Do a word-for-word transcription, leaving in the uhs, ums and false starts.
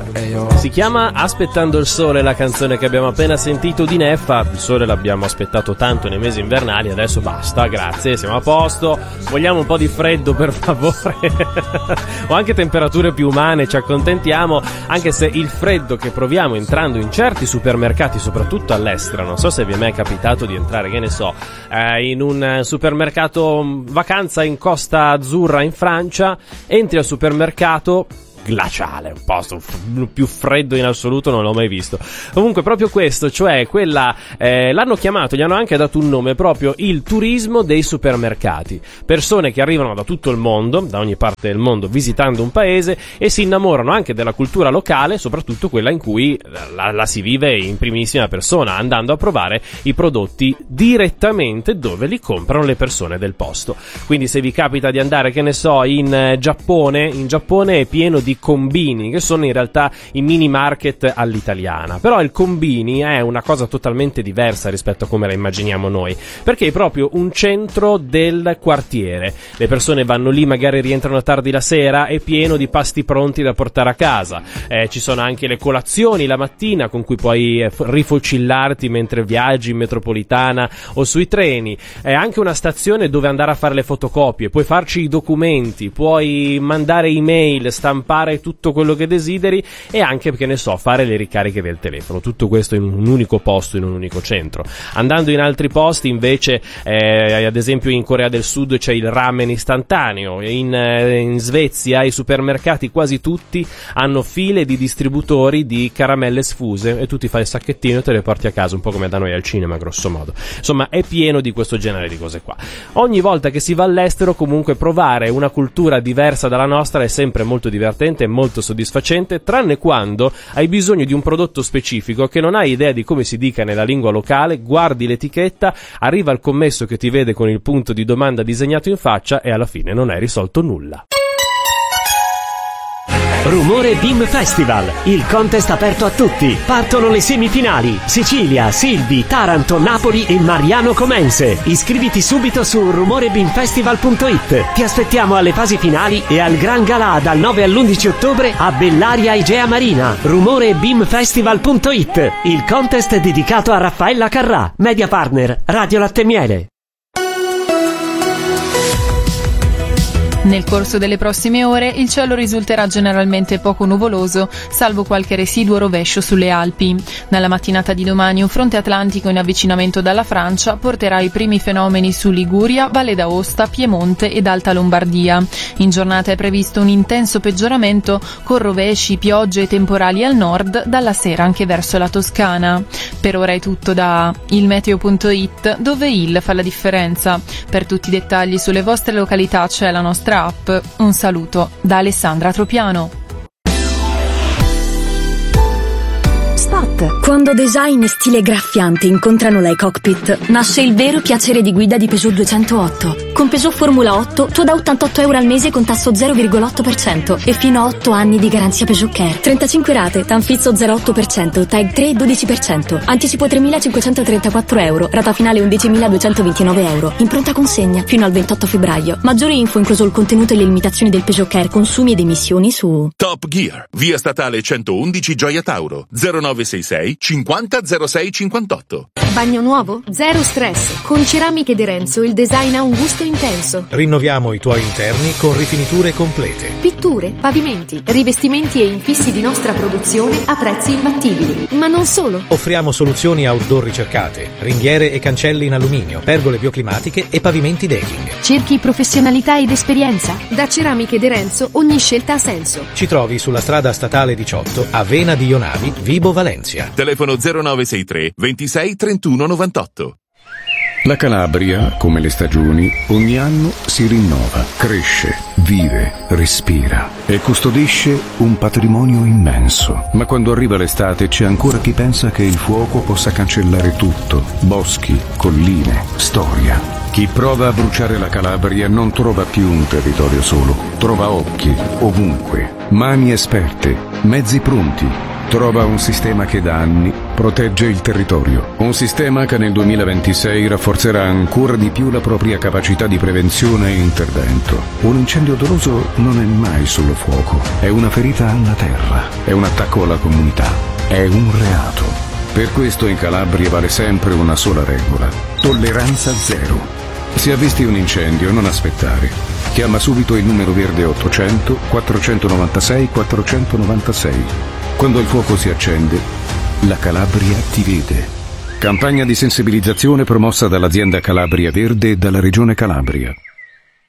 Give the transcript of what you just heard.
Si chiama Aspettando il sole, la canzone che abbiamo appena sentito di Neffa. Il sole l'abbiamo aspettato tanto nei mesi invernali, adesso basta, grazie, siamo a posto. Vogliamo un po' di freddo, per favore. O anche temperature più umane, ci accontentiamo, anche se il freddo che proviamo entrando in certi supermercati, soprattutto all'estero, non so se vi è mai capitato di entrare, che ne so, eh, in un supermercato vacanza in Costa Azzurra in Francia, entri al supermercato glaciale, un posto più freddo in assoluto non l'ho mai visto. Comunque proprio questo, cioè quella eh, l'hanno chiamato, gli hanno anche dato un nome, proprio il turismo dei supermercati. Persone che arrivano da tutto il mondo, da ogni parte del mondo, visitando un paese e si innamorano anche della cultura locale, soprattutto quella in cui la, la si vive in primissima persona, andando a provare i prodotti direttamente dove li comprano le persone del posto. Quindi se vi capita di andare, che ne so, in eh, Giappone, in Giappone è pieno di combini, che sono in realtà i mini market all'italiana, però il combini è una cosa totalmente diversa rispetto a come la immaginiamo noi, perché è proprio un centro del quartiere. Le persone vanno lì, magari rientrano tardi la sera, è pieno di pasti pronti da portare a casa, eh, ci sono anche le colazioni la mattina con cui puoi eh, rifocillarti mentre viaggi in metropolitana o sui treni, è anche una stazione dove andare a fare le fotocopie, puoi farci i documenti, puoi mandare email, stampare tutto quello che desideri e anche, che ne so, fare le ricariche del telefono. Tutto questo in un unico posto, in un unico centro. Andando in altri posti invece, eh, ad esempio in Corea del Sud c'è il ramen istantaneo, in, eh, in Svezia i supermercati quasi tutti hanno file di distributori di caramelle sfuse e tu ti fai il sacchettino e te le porti a casa, un po' come da noi al cinema grosso modo. Insomma, è pieno di questo genere di cose qua. Ogni volta che si va all'estero, comunque, provare una cultura diversa dalla nostra è sempre molto divertente, è molto soddisfacente, tranne quando hai bisogno di un prodotto specifico che non hai idea di come si dica nella lingua locale, guardi l'etichetta, arriva il commesso che ti vede con il punto di domanda disegnato in faccia e alla fine non hai risolto nulla. Rumore Beam Festival, il contest aperto a tutti. Partono le semifinali: Sicilia, Silvi, Taranto, Napoli e Mariano Comense. Iscriviti subito su rumore beam festival punto it. Ti aspettiamo alle fasi finali e al Gran Galà dal nove all'undici ottobre a Bellaria Igea Marina. rumore beam festival punto it, il contest dedicato a Raffaella Carrà, media partner Radio Latte Miele. Nel corso delle prossime ore il cielo risulterà generalmente poco nuvoloso, salvo qualche residuo rovescio sulle Alpi. Nella mattinata di domani un fronte atlantico in avvicinamento dalla Francia porterà i primi fenomeni su Liguria, Valle d'Aosta, Piemonte ed Alta Lombardia. In giornata è previsto un intenso peggioramento con rovesci, piogge e temporali al nord, dalla sera anche verso la Toscana. Per ora è tutto da il meteo punto it, dove il fa la differenza. Per tutti i dettagli sulle vostre località c'è la nostra app. Un saluto da Alessandra Tropiano. Spot. Quando design e stile graffiante incontrano la e-cockpit, nasce il vero piacere di guida di Peugeot duecentootto. Con Peugeot Formula otto tu da ottantotto euro al mese con tasso zero virgola otto per cento e fino a otto anni di garanzia Peugeot Care. trentacinque rate, Tanfizzo zero virgola otto per cento, Tag tre dodici per cento. Anticipo tremilacinquecentotrentaquattro euro, rata finale undicimiladuecentoventinove euro. In pronta consegna fino al ventotto febbraio. Maggiori info incluso il contenuto e le limitazioni del Peugeot Care, consumi ed emissioni su Top Gear, via statale centoundici Gioia Tauro, zero nove sei sei cinquanta zero sei cinquantotto. Bagno nuovo? Zero stress. Con Ceramiche De Renzo il design ha un gusto intenso. Rinnoviamo i tuoi interni con rifiniture complete. Pitture, pavimenti, rivestimenti e infissi di nostra produzione a prezzi imbattibili. Ma non solo. Offriamo soluzioni outdoor ricercate, ringhiere e cancelli in alluminio, pergole bioclimatiche e pavimenti decking. Cerchi professionalità ed esperienza? Da Ceramiche De Renzo ogni scelta ha senso. Ci trovi sulla strada statale diciotto a Vena di Ionavi, Vibo Valencia. Telefono zero nove sei tre ventisei trentuno novantotto. La Calabria, come le stagioni, ogni anno si rinnova, cresce, vive, respira e custodisce un patrimonio immenso. Ma quando arriva l'estate c'è ancora chi pensa che il fuoco possa cancellare tutto: boschi, colline, storia. Chi prova a bruciare la Calabria non trova più un territorio solo, trova occhi ovunque, mani esperte, mezzi pronti, trova un sistema che da anni protegge il territorio. Un sistema che nel duemilaventisei rafforzerà ancora di più la propria capacità di prevenzione e intervento. Un incendio doloso non è mai solo fuoco, è una ferita alla terra, è un attacco alla comunità, è un reato. Per questo in Calabria vale sempre una sola regola: tolleranza zero. Se avvisti un incendio, non aspettare. Chiama subito il numero verde ottocento quattrocentonovantasei quattrocentonovantasei. Quando il fuoco si accende, la Calabria ti vede. Campagna di sensibilizzazione promossa dall'azienda Calabria Verde e dalla Regione Calabria.